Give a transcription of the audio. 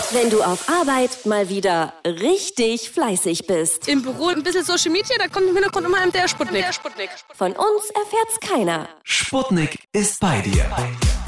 Wenn du auf Arbeit mal wieder richtig fleißig bist. Im Büro ein bisschen Social Media, da kommt im Hintergrund immer der Sputnik. Von uns erfährt's keiner. Sputnik ist bei dir.